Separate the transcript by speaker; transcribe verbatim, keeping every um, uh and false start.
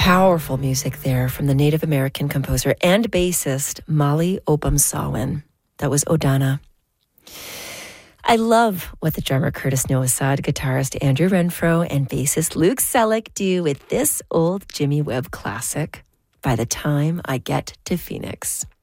Speaker 1: Powerful music there from the Native American composer and bassist Molly Obum Sawin. That was Odana. I love what the drummer Curtis Noasad, guitarist Andrew Renfro, and bassist Luke Selleck do with this old Jimmy Webb classic, By the Time I Get to Phoenix.